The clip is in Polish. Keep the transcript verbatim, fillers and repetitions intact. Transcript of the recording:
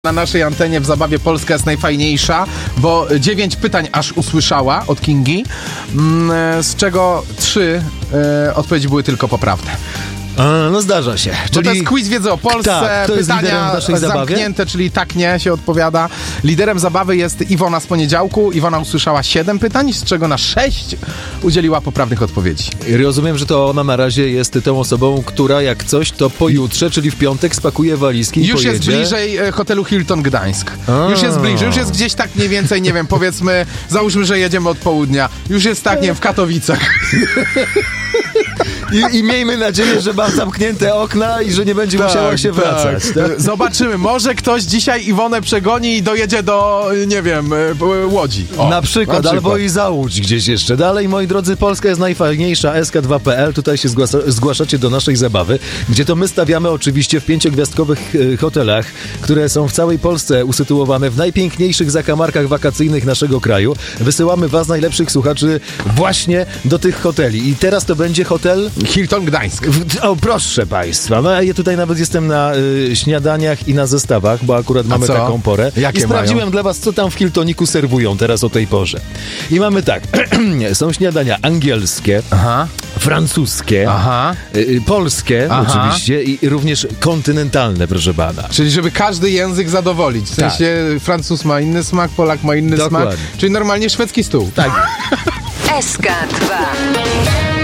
Na naszej antenie w Zabawie Polska jest najfajniejsza, bo dziewięć pytań aż usłyszała od Kingi, z czego trzy e, odpowiedzi były tylko poprawne. A, no zdarza się. Czyli... Bo to jest quiz wiedzy o Polsce, tak, to pytania zamknięte, czyli tak, nie się odpowiada. Liderem zabawy jest Iwona z poniedziałku. Iwona usłyszała siedem pytań, z czego na sześć udzieliła poprawnych odpowiedzi. I rozumiem, że to ona na razie jest tą osobą, która jak coś, to pojutrze, czyli w piątek spakuje walizki i Już pojedzie. jest bliżej hotelu Hilton Gdańsk. A. Już jest bliżej, już jest gdzieś tak mniej więcej, nie wiem, powiedzmy, załóżmy, że jedziemy od południa. Już jest tak, nie wiem, w Katowicach. I, I miejmy nadzieję, że ma zamknięte okna i że nie będzie tak, musiała się tak. wracać. Tak? Zobaczymy. Może ktoś dzisiaj Iwonę przegoni i dojedzie do, nie wiem, Łodzi. O, na, przykład, na przykład, albo i za Łódź gdzieś jeszcze. Dalej, moi drodzy, Polska jest najfajniejsza, S K dwa kropka P L. Tutaj się zgłasza, zgłaszacie do naszej zabawy, gdzie to my stawiamy oczywiście w pięciogwiazdkowych e, hotelach, które są w całej Polsce usytuowane w najpiękniejszych zakamarkach wakacyjnych naszego kraju. Wysyłamy was, najlepszych słuchaczy, właśnie do tych hoteli. I teraz to będzie hotel Hilton Gdańsk. O, proszę państwa. No, ja tutaj nawet jestem na y, śniadaniach i na zestawach, bo akurat mamy taką porę. Jakie I sprawdziłem mają? dla was, co tam w Hiltoniku serwują teraz o tej porze. I mamy tak. Są śniadania angielskie, Aha. francuskie, Aha. Y, polskie Aha. oczywiście i również kontynentalne, proszę pana. Czyli żeby każdy język zadowolić. W tak. sensie Francuz ma inny smak, Polak ma inny Dokładnie. smak. Czyli normalnie szwedzki stół. Tak. S K dwa.